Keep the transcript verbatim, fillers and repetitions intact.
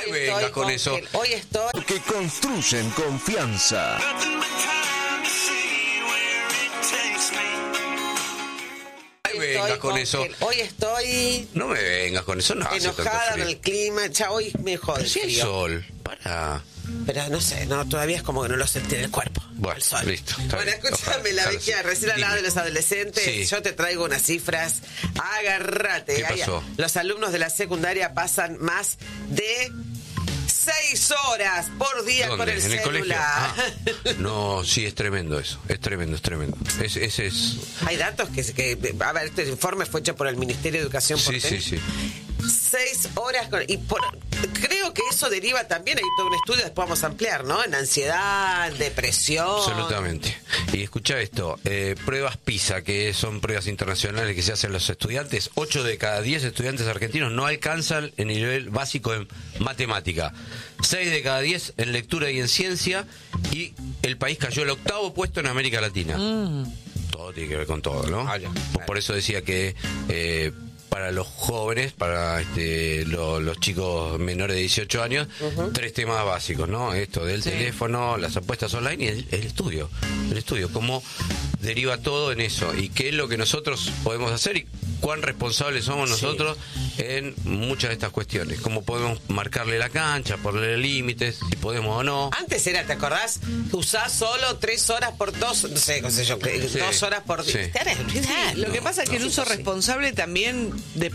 Ay, venga con eso. Que hoy estoy... Que construyen confianza. Ay, venga con eso. Que hoy estoy... No me vengas con eso, no hace tanto enojada con frío. el clima. Ya hoy me jode Pero el si hay frío. sol, para. Pero no sé, no, todavía es como que no lo sentí en el cuerpo. Bueno, el sol. listo, está Bueno, bien. escúchame, Ojalá, la ojalá Vicky, sí. recién hablaba Dime. de los adolescentes. Sí. Yo te traigo unas cifras. Agárrate. ¿Qué Ay, pasó? los alumnos de la secundaria pasan más de seis horas por día ¿Dónde? con el ¿En el colegio? celular. Ah, no, sí, es tremendo eso. Es tremendo, es tremendo. Es, ese es. Hay datos que, que... A ver, este informe fue hecho por el Ministerio de Educación Sí, porteño. sí, sí. Seis horas con, y por, creo que eso deriva también, hay todo un estudio, después vamos a ampliar, ¿no? En ansiedad, depresión. Absolutamente. Y escucha esto, eh, pruebas PISA, que son pruebas internacionales que se hacen los estudiantes, ocho de cada diez estudiantes argentinos no alcanzan el nivel básico en matemática, seis de cada diez en lectura y en ciencia, y el país cayó el octavo puesto en América Latina. Mm. Todo tiene que ver con todo, ¿no? Ah, ya, Por- claro. Por eso decía que... Eh, para los jóvenes, para este, lo- los chicos menores de dieciocho años, uh-huh. tres temas básicos, ¿no? Esto del sí. teléfono, las apuestas online y el, el estudio. El estudio, cómo deriva todo en eso y qué es lo que nosotros podemos hacer y cuán responsables somos nosotros sí. en muchas de estas cuestiones. Cómo podemos marcarle la cancha, ponerle límites, si podemos o no. Antes era, ¿te acordás? Usás solo tres horas por dos, no sé, no sé yo, sí. dos horas por día. Sí. Sí. Lo que pasa es que el uso responsable también depende